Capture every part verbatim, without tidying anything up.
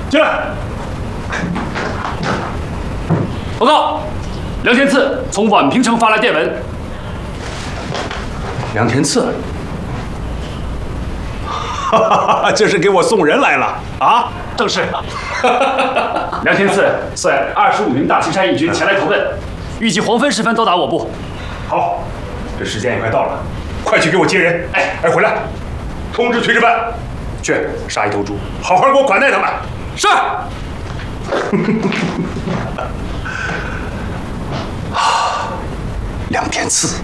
进来。报告，梁天赐从宛平城发来电文。 梁天赐，哈哈，这是给我送人来了啊？ 正是。梁天赐率二十五名大青山义军前来投奔，预计黄昏时分到达我部。 好，这时间也快到了，快去给我接人。哎哎，回来，通知炊事班，去杀一头猪，好好给我款待他们。 是。 梁天赐。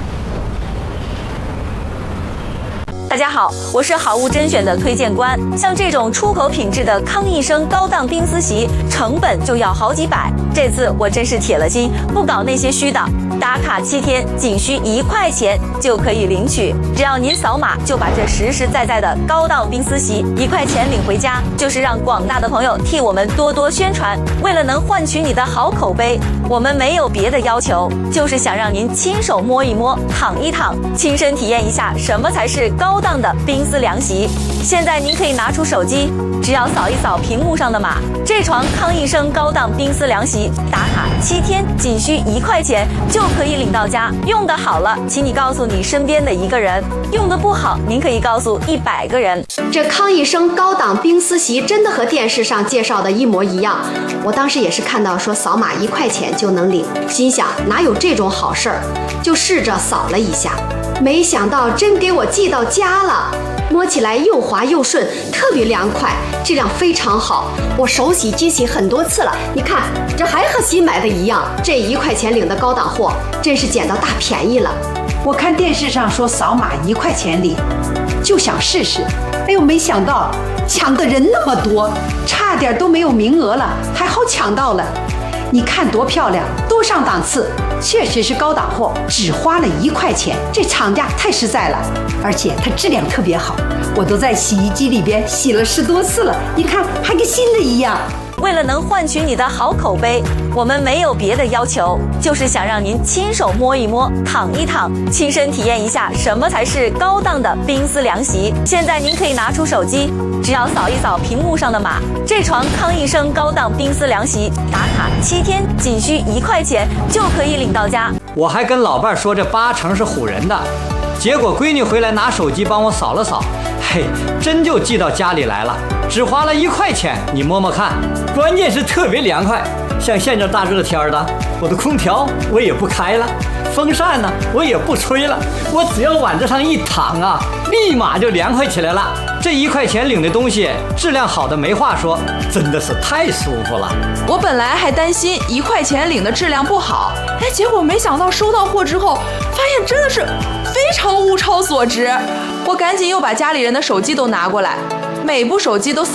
大家好，我是好物甄选的推荐官。像这种出口品质的康益生高档冰丝席，成本就要好几百。这次我真是铁了心，不搞那些虚的。打卡七天，仅需一块钱就可以领取。只要您扫码，就把这实实在在的高档冰丝席一块钱领回家，就是让广大的朋友替我们多多宣传。为了能换取你的好口碑，我们没有别的要求，就是想让您亲手摸一摸、躺一躺，亲身体验一下什么才是高档的冰丝凉席。现在您可以拿出手机，只要扫一扫屏幕上的码，这床康益生高档冰丝凉席打卡七天，仅需一块钱就可以领到家。用得好了，请你告诉你身边的一个人；用得不好，您可以告诉一百个人。 这康益生高档冰丝席真的和电视上介绍的一模一样。我当时也是看到说扫码一块钱就能领，心想哪有这种好事儿，就试着扫了一下，没想到真给我寄到家了。摸起来又滑又顺，特别凉快，质量非常好。我手洗机洗很多次了，你看这还和新买的一样。这一块钱领的高档货，真是捡到大便宜了。 我看电视上说扫码一块钱领，就想试试。哎呦，没想到抢的人那么多，差点都没有名额了，还好抢到了。你看多漂亮，多上档次，确实是高档货，只花了一块钱，这厂家太实在了，而且它质量特别好，我都在洗衣机里边洗了十多次了，你看还跟新的一样。 为了能换取你的好口碑，我们没有别的要求，就是想让您亲手摸一摸、躺一躺，亲身体验一下什么才是高档的冰丝凉席。现在您可以拿出手机，只要扫一扫屏幕上的码，这床康益生高档冰丝凉席打卡七天，仅需一块钱就可以领到家。 我还跟老伴儿说这八成是唬人的，结果闺女回来拿手机帮我扫了扫，嘿，真就寄到家里来了，只花了一块钱，你摸摸看。关键是特别凉快，像现这大热天的，我的空调我也不开了，风扇呢我也不吹了，我只要往这上一躺啊，立马就凉快起来了。这一块钱领的东西质量好的没话说，真的是太舒服了。 我本来还担心一块钱领的质量不好，哎，结果没想到收到货之后，发现真的是非常物超所值。我赶紧又把家里人的手机都拿过来，每部手机都